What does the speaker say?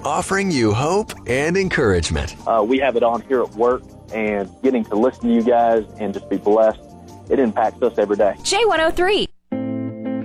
offering you hope and encouragement. We have it on here at work, and getting to listen to you guys and just be blessed, it impacts us every day. J103.